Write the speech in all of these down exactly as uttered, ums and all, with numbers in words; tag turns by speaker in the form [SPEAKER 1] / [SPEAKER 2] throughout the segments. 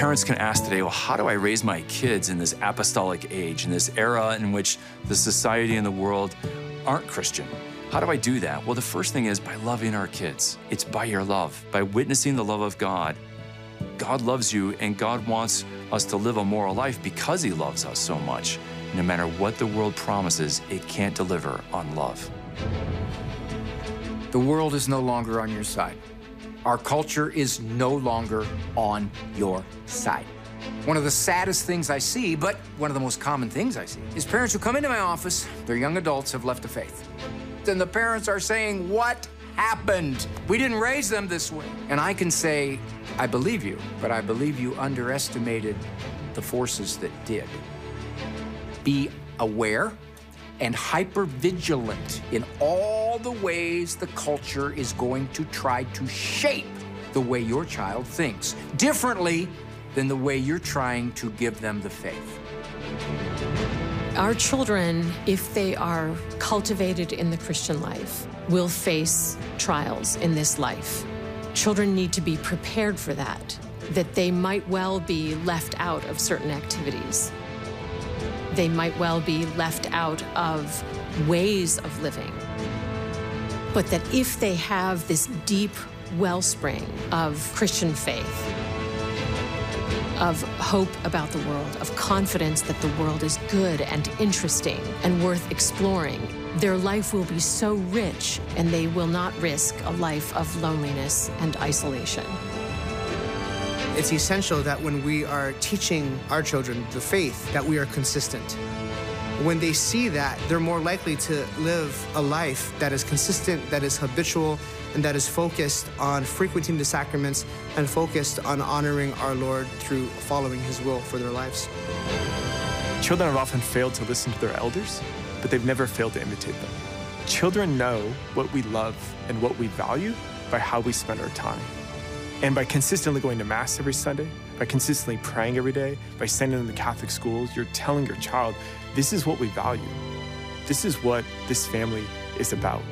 [SPEAKER 1] Parents can ask today, well, how do I raise my kids in this apostolic age, in this era in which the society and the world aren't Christian? How do I do that? Well, the first thing is by loving our kids. It's by your love, by witnessing the love of God. God loves you, and God wants us to live a moral life because he loves us so much. No matter what the world promises, it can't deliver on love.
[SPEAKER 2] The world is no longer on your side. Our culture is no longer on your side. One of the saddest things I see, but one of the most common things I see, is parents who come into my office, their young adults have left the faith. And the parents are saying, what happened? We didn't raise them this way. And I can say, I believe you, but I believe you underestimated the forces that did. Be aware and hyper-vigilant in all the ways the culture is going to try to shape the way your child thinks, differently than the way you're trying to give them the faith.
[SPEAKER 3] Our children, if they are cultivated in the Christian life, will face trials in this life. Children need to be prepared for that, that they might well be left out of certain activities. They might well be left out of ways of living. But that if they have this deep wellspring of Christian faith, of hope about the world, of confidence that the world is good and interesting and worth exploring, their life will be so rich, and they will not risk a life of loneliness and isolation.
[SPEAKER 4] It's essential that when we are teaching our children the faith, that we are consistent. When they see that, they're more likely to live a life that is consistent, that is habitual, and that is focused on frequenting the sacraments and focused on honoring our Lord through following his will for their lives.
[SPEAKER 5] Children have often failed to listen to their elders, but they've never failed to imitate them. Children know what we love and what we value by how we spend our time. And by consistently going to Mass every Sunday, by consistently praying every day, by sending them to Catholic schools, you're telling your child, this is what we value. This is what this family is about.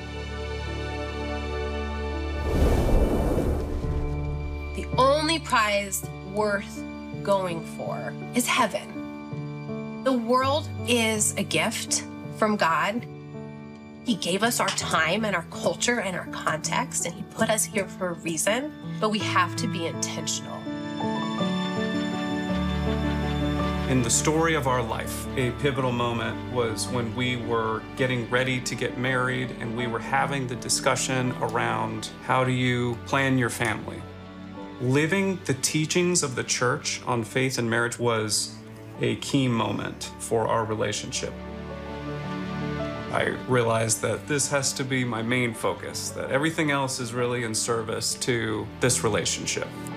[SPEAKER 6] The only prize worth going for is heaven. The world is a gift from God. He gave us our time and our culture and our context, and he put us here for a reason, but we have to be intentional.
[SPEAKER 7] In the story of our life, a pivotal moment was when we were getting ready to get married and we were having the discussion around how do you plan your family. Living the teachings of the church on faith and marriage was a key moment for our relationship. I realized that this has to be my main focus, that everything else is really in service to this relationship.